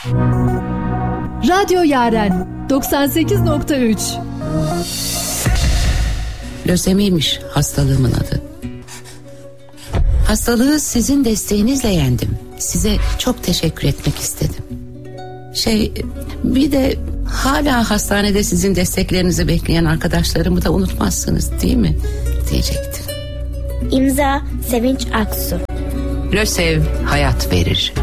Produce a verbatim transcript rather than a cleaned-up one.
Radyo Yaren doksan sekiz nokta üç. Lösemiymiş hastalığımın adı. Hastalığı sizin desteğinizle yendim. Size çok teşekkür etmek istedim. Şey, bir de hala hastanede sizin desteklerinizi bekleyen arkadaşlarımı da unutmazsınız değil mi? Diyecektim. İmza Sevinç Aksu. Lösev hayat verir.